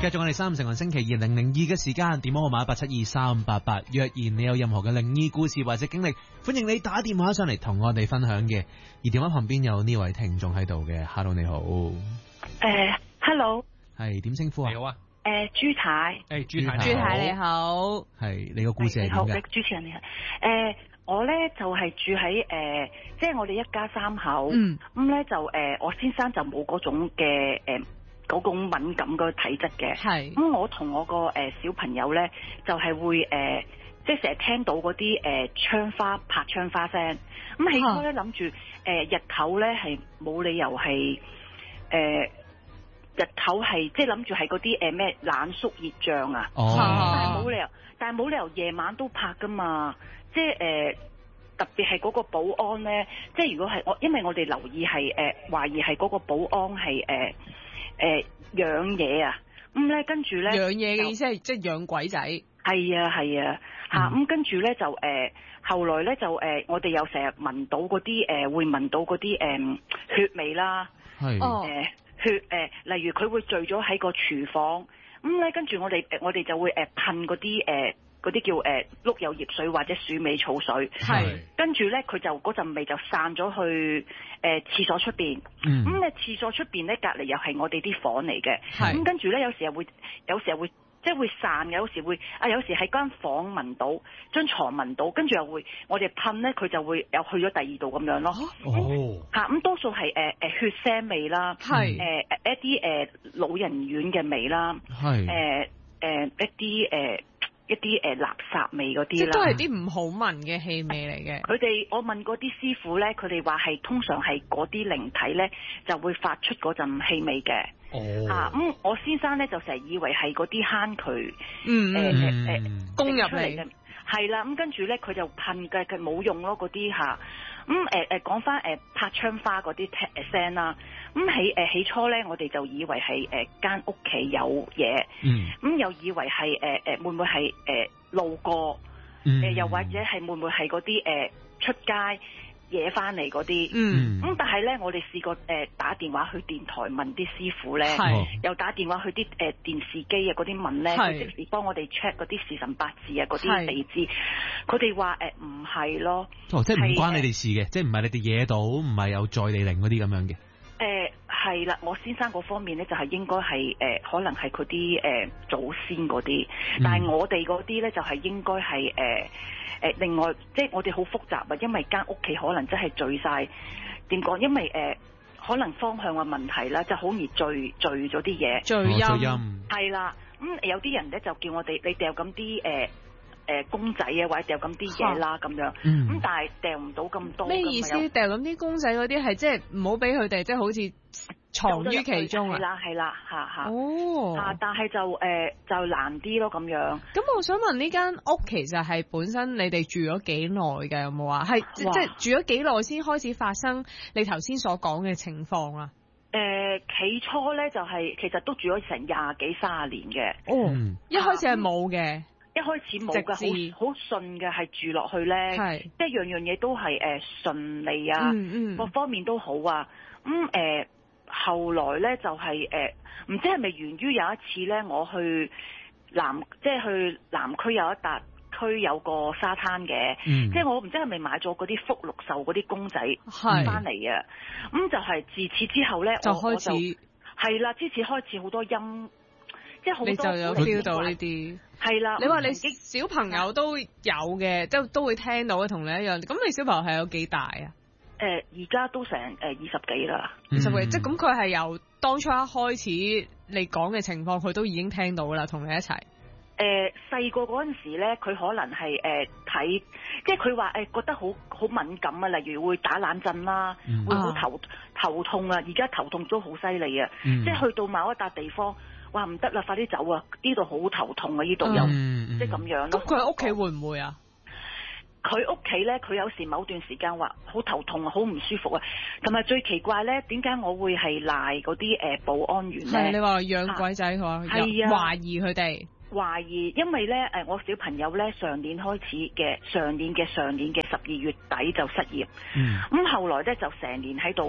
繼續我哋3成星期2002嘅時間，電話號碼1872388。若然你有任何嘅靈異故事或者經歷，歡迎你打電話上嚟同我哋分享嘅。而電話旁邊有呢位聽眾喺度嘅 ，Hello 你好。 Hello。 係點稱呼啊？ 你好啊。 朱太。 朱太你好。 係你個故事係點嘅？ 好，主持人你好。我咧就係住喺即係我哋一家3口。咁咧就我先生就冇嗰種嘅嗰種敏感嘅體質嘅。係。咁我同我個小朋友咧就係會即係成日聽到嗰啲窗花拍窗花聲。咁起初咧諗住日頭咧係冇理由係日頭係即係諗住係嗰啲咩冷縮熱脹啊。但係冇理由夜晚都拍噶嘛。即係特別係嗰個保安咧，即係如果係因為我哋留意係懷疑係嗰個保安係養嘢啊，咁咧跟住咧養嘢嘅意思係即係養鬼仔。 係啊嚇，咁跟住咧就後來咧就我哋又成日聞到嗰啲會聞到嗰啲血味啦，血例如佢會聚咗喺個廚房，咁咧跟住我哋就會噴嗰啲叫碌柚葉水或者鼠尾草水，跟住咧佢就嗰陣味就散咗去廁所出邊，咁咧廁所出邊咧隔離又係我哋啲房嚟嘅，咁跟住咧有時會即係會散嘅，有時喺間房聞到，張床聞到，跟住又會我哋噴咧佢就會又去咗第二度咁樣咯，咁多數係血腥味啦，一啲老人院嘅味啦，一啲垃圾味嗰啲啦， 即都係啲唔好聞嘅氣味嚟嘅。 我問嗰啲師傅咧，佢哋話係通常係嗰啲靈體咧就會發出嗰陣氣味嘅。咁我先生咧就成日以為係嗰啲坑渠攻入嚟嘅。 係啦，咁跟住咧佢就噴嘅，佢冇用咯嗰啲嚇。咁講翻拍窗花嗰啲聲啦。咁起初咧，我哋就以為係間屋企有嘢，咁又以為係會唔會係路過，又或者係會唔會係嗰啲出街惹翻嚟嗰啲，咁但係咧，我哋試過打電話去電台問啲師傅咧，又打電話去啲電視機啊嗰啲問咧，佢即時幫我哋 check 嗰啲時辰八字啊嗰啲地支，佢哋話唔係咯， 即係唔關你哋事嘅，即係唔係你哋惹到，唔係有在地靈嗰啲咁樣嘅。 係啦，我先生嗰方面咧就係應該係可能係佢啲祖先嗰啲，但係我哋嗰啲咧就係應該係另外，即係我哋好複雜啊，因為間屋企可能真係聚晒，點講？因為可能方向嘅問題啦，就好易聚咗啲嘢， 聚陰係啦。咁有啲人咧就叫我哋你掉咁啲公仔啊，或者掉咁啲嘢啦咁樣，咁但係掉唔到咁多。 咩意思？掉咁啲公仔嗰啲係即係唔好俾佢哋，即係好似藏於其中啊！ 係啦，但係就難啲咯咁樣。 咁我想問呢間屋其實係本身你哋住咗幾耐嘅？有冇話係即係住咗幾耐先開始發生你頭先所講嘅情況啊？ 起初咧就係其實都住咗成20幾30年嘅。 一開始係冇嘅。 一開始冇嘅，好順嘅，係住落去咧，即係樣樣嘢都係順利啊，各方面都好啊。後來咧就係唔知係咪源於有一次咧，我去南區有一笪區有個沙灘嘅，即係我唔知係咪買咗嗰啲福祿壽嗰啲公仔翻嚟啊。咁就係自此之後咧， 就開始係啦，自此開始好多陰。即係好多你就有 feel 到呢啲， 係啦。 你話你小朋友都有嘅，即係都會聽到嘅，同你一樣。咁你小朋友係有幾大啊？ 而家都成20幾啦 ，20幾，即係咁佢係由當初一開始你講嘅情況，佢都已經聽到啦，同你一齊。 細個嗰陣時咧，佢可能係睇，即係佢話覺得好敏感啊，例如會打冷震啦，會好頭痛啊。而家頭痛都好犀利啊，即係去到某一笪地方。哇唔得啦，快啲走啊！呢度好頭痛啊，呢度又即係咁樣咯。 咁佢喺屋企會唔會啊？ 佢屋企咧，佢有時某段時間話好頭痛啊，好唔舒服啊。同埋最奇怪咧，點解我會係賴嗰啲保安員咧？ 係你話養鬼仔，佢話懷疑佢哋。懷疑，因為咧我小朋友咧上年開始嘅，上年嘅12月底就失業。咁後來咧就成年喺度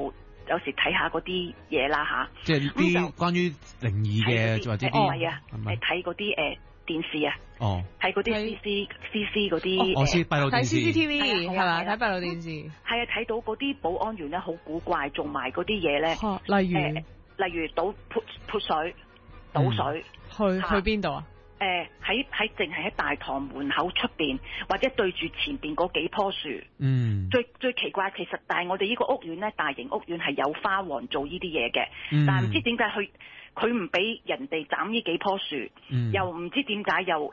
有時睇下嗰啲嘢啦嚇。 即係啲關於靈異嘅或者啲唔係啊，睇嗰啲電視啊。 哦。 睇嗰啲 CC 嗰啲。 我知閉路電視。 睇 CCTV 係嘛？睇閉路電視。 係啊，睇到嗰啲保安員咧好古怪，做埋嗰啲嘢咧。例如潑水、倒水。 去邊度啊？ 喺淨係喺大堂門口出邊，或者對住前邊嗰幾棵樹。最奇怪，其實但係我哋呢個屋苑咧，大型屋苑係有花王做呢啲嘢嘅，但係唔知點解佢唔俾人哋斬呢幾棵樹，又唔知點解又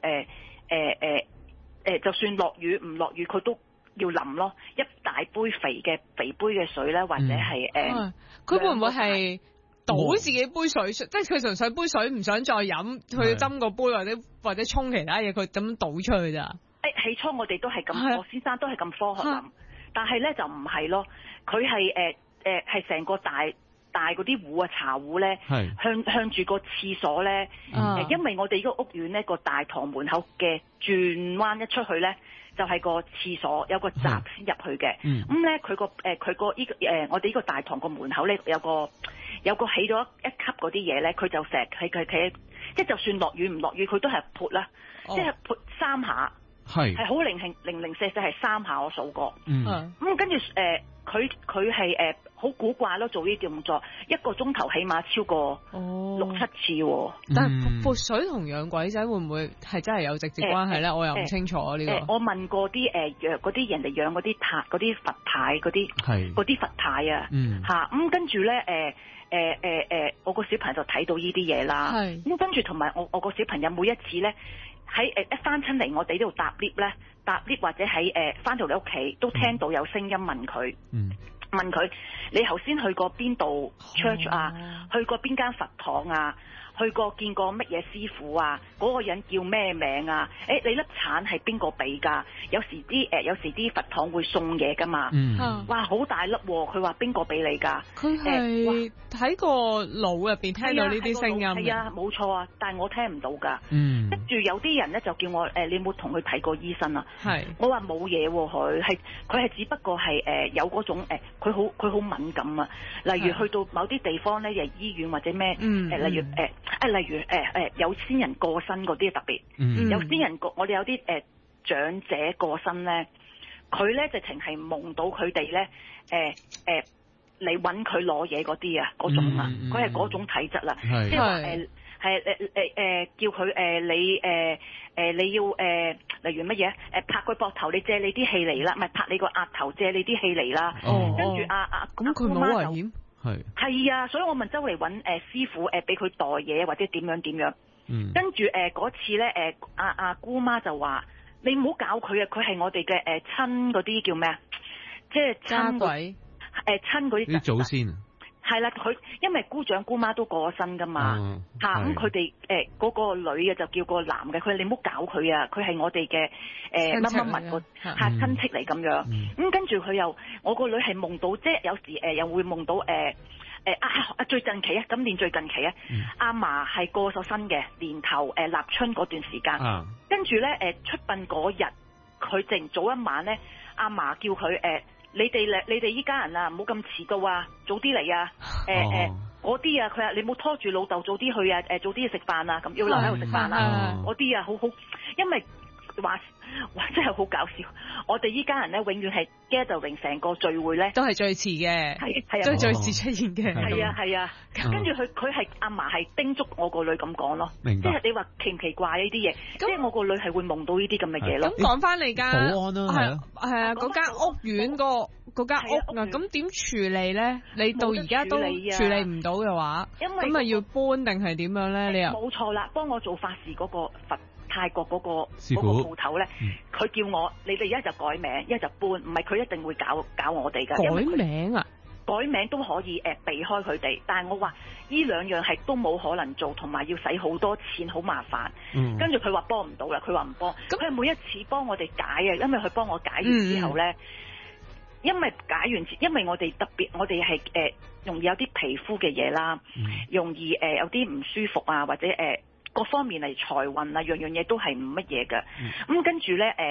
就算落雨唔落雨，佢都要淋咯，一大杯肥杯嘅水咧，或者係佢會唔會係？倒自己杯水，即係佢純粹杯水唔想再飲，去斟個杯或者沖其他嘢，佢咁倒出去咋？ 起初我哋都係咁，我先生都係咁科學諗，但係咧就唔係咯，佢係係成個大嗰啲壺啊茶壺咧，向住個廁所咧，因為我哋呢個屋苑呢個大堂門口嘅轉彎一出去咧，就係個廁所有個閘先入去嘅，咁咧佢個我哋呢個大堂個門口咧有個起咗一級嗰啲嘢咧，佢就成日佢即係就算落雨唔落雨，佢都係潑啦，即係潑3下，係好零舍係3下我數過，咁跟住佢係好古怪咯，做呢啲動作1個鐘頭起碼超過6-7次喎。 但係潑水同養鬼仔會唔會係真係有直接關係咧？我又唔清楚呢個。 我問過啲嗰啲人哋養嗰啲佛牌嗰啲佛牌啊，咁跟住咧我個小朋友就睇到呢啲嘢啦，咁跟住同埋我個小朋友每一次咧喺一翻親嚟我哋呢度搭 lift 或者喺翻到你屋企都聽到有聲音問佢，問佢你頭先去過邊度 church 啊，去過邊間佛堂啊，去過見過乜嘢師傅啊，嗰個人叫咩名啊？你粒橙係邊個俾㗎？有時啲佛堂會送嘢㗎嘛？哇，好大粒喎！佢話邊個俾你㗎？ 佢係喺個腦入邊聽到呢啲聲音。 係啊，冇錯啊，但係我聽唔到㗎。跟住有啲人咧就叫我你有冇同佢睇過醫生啊？我話冇嘢喎，佢係只不過係有嗰種佢好敏感啊。例如去到某啲地方咧，又醫院或者咩例如有先人過身嗰啲特別，有先人我哋有啲長者過身咧，佢咧直情係夢到佢哋咧嚟揾佢攞嘢嗰啲啊，嗰種啊，佢係嗰種體質啦，即係話叫佢你要例如乜嘢拍佢膊頭，你借你啲氣嚟啦，唔係拍你個額頭借你啲氣嚟啦，跟住咁佢冇危險。 係啊，所以我問周圍揾師傅俾佢代嘢或者點樣，跟住嗰次咧阿姑媽就話你唔好搞佢啊，佢係我哋嘅親嗰啲叫咩啊，即係親鬼親嗰啲祖先。 係啦，佢因為姑丈姑媽都過咗身噶嘛，咁佢哋嗰個女嘅就叫個男嘅，佢話你唔好搞佢啊，佢係我哋嘅乜乜物個親戚嚟咁樣，咁跟住佢又我個女係夢到，即係有時又會夢到最近期啊，今年最近期啊，阿嫲係過咗身嘅，年頭立春嗰段時間，跟住咧出殯嗰日，佢淨早一晚咧，阿嫲叫佢你哋依家人啊，唔好咁遲到啊，早啲嚟啊！嗰啲啊，佢話你冇拖住老豆早啲去啊，早啲去食飯啊，咁要留喺度食飯啊！嗰啲啊，好，因為話真係好搞笑。我哋依家人咧，永遠係 gathering 成個聚會咧， 都係最遲嘅，都係最遲出現嘅。 係啊，跟住佢係阿嫲係叮囑我個女咁講咯，即係你話奇唔奇怪呢啲嘢？即係我個女係會夢到呢啲咁嘅嘢咯。 咁講翻你間保安啦， 係啊，嗰間屋苑嗰間屋啊，咁點處理咧？你到而家都處理唔到嘅話，咁咪要搬定係點樣咧？你又冇錯啦，幫我做法事嗰個泰國嗰個鋪頭咧，佢叫我你哋一就改名，一就搬，唔係佢一定會搞我哋㗎。 改名啊？ 改名都可以避開佢哋，但係我話呢兩樣係都冇可能做，同埋要使好多錢，好麻煩。跟住佢話幫唔到啦，佢話唔幫。咁佢每一次幫我哋解啊，因為佢幫我解完之後咧，因為我哋特別，我哋係容易有啲皮膚嘅嘢啦，容易有啲唔舒服啊，或者各方面嚟財運啊，樣嘢都係唔乜嘢嘅。咁跟住咧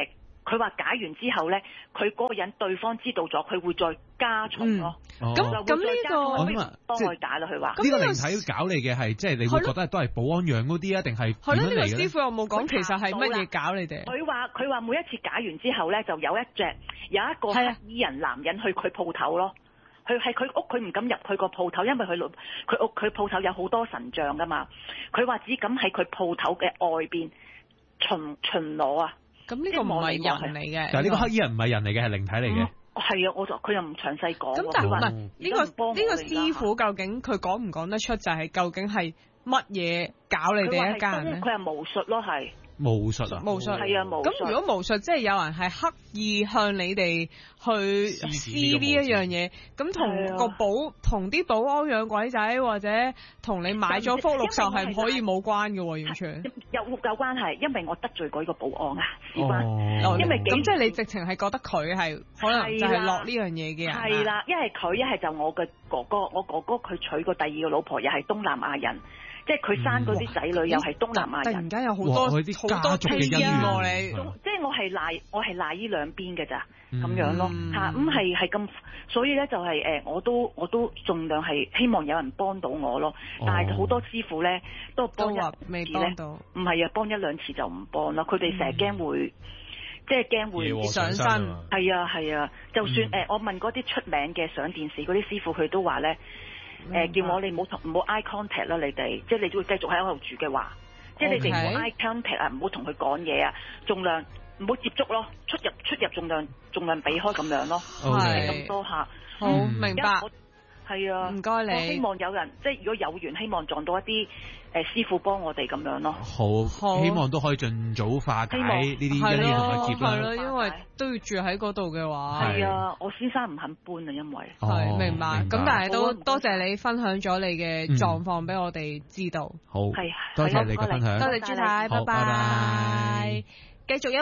佢話解完之後咧，佢嗰個人對方知道咗，佢會再加重咯。 咁呢個幫我打啦，佢話呢個靈體搞你嘅係即係你會覺得都係保安養嗰啲啊，定係係咯？呢個師傅有冇講其實係乜嘢搞你哋？ 佢話每一次解完之後咧，就有一個黑衣人男人去佢鋪頭咯。佢係佢屋，佢唔敢入佢個鋪頭，因為佢鋪頭有好多神像噶嘛。佢話只敢喺佢鋪頭嘅外邊巡邏啊。 咁呢個唔係人嚟嘅， 但係呢個黑衣人唔係人嚟嘅，係靈體嚟嘅。 係啊，佢又唔詳細講。 咁但係唔係呢個師傅究竟佢講唔講得出？就係究竟係乜嘢搞你哋一家人咧？ 佢係巫術咯，係。 巫術啊！ 巫術係啊，巫術。 咁如果巫術即係有人係刻意向你哋去施呢一樣嘢，咁同啲保安養鬼仔或者同你買咗福祿壽係可以冇關嘅喎，完全有關係，因為我得罪過呢個保安啊，事關。 因為咁即係你直情係覺得佢係可能就係落呢樣嘢嘅人。 係啦，一係佢，一係就我嘅哥哥，我哥哥佢娶過第二個老婆，又係東南亞人。即係佢生嗰啲仔女又係東南亞人， 突然間有好多嘅恩喎你。即係我係賴呢兩邊嘅咋咁樣咯嚇，咁係咁，所以咧就係我都盡量係希望有人幫到我咯。但係好多師傅咧都幫一次咧，唔係啊，幫一兩次就唔幫啦。佢哋成日驚會即係驚會上身。 係啊，就算我問嗰啲出名嘅上電視嗰啲師傅，佢都話咧。叫我哋唔好 eye contact 啦，你哋即係你都會繼續喺嗰度住嘅話，即係你哋唔好 eye contact 啊，唔好同佢講嘢啊，盡量唔好接觸咯，出入盡量避開咁樣咯，係咁多下。 好明白。 係啊， 唔該你。 我希望有人即係如果有緣，希望撞到一啲師傅幫我哋咁樣咯。 好，希望都可以盡早化解呢啲恩怨同埋劫啦。 係咯，因為都要住喺嗰度嘅話。 係啊，我先生唔肯搬啊，因為係明白。咁但係都多謝你分享咗你嘅狀況俾我哋知道。 好，多謝你嘅分享。 多謝朱太，拜拜。繼續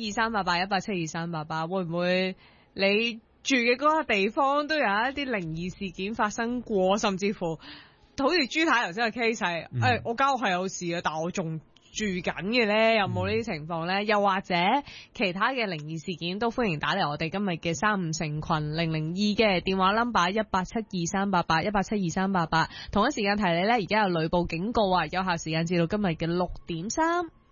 1872388，1872388，會唔會你住嘅嗰個地方都有一啲靈異事件發生過，甚至乎好似朱太頭先嘅 case 我間屋係有事嘅，但我仲住緊嘅咧，有冇呢啲情況咧？又或者其他嘅靈異事件都歡迎打嚟我哋今日嘅35成群002嘅電話 number 1872388，1872388。同一時間提你咧，而家有雷暴警告啊，有效時間至到今日嘅6點3。